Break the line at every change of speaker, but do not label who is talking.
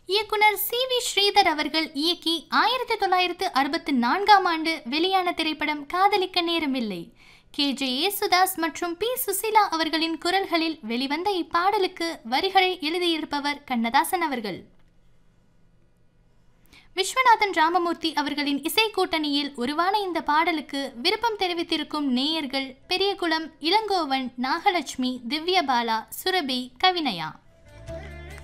இயக்குனர் சி.வி. ஸ்ரீதர் அவர்கள் இயக்கி 1964ஆம் ஆண்டு வெளியான திரைப்படம் காதலிக்க நேரமில்லை. கே.ஜே. யேசுதாஸ் மற்றும் பி. சுசீலா அவர்களின் குரல்களில் வெளிவந்த இப்பாடலுக்கு வரிகளை எழுதியிருப்பவர் கண்ணதாசன் அவர்கள். விஸ்வநாதன் ராமமூர்த்தி அவர்களின் இசை கூட்டணியில் உருவான இந்த பாடலுக்கு விருப்பம் தெரிவித்திருக்கும் நேயர்கள் பெரியகுளம், இளங்கோவன், நாகலட்சுமி, திவ்யபாலா, சுரபி, கவினயா.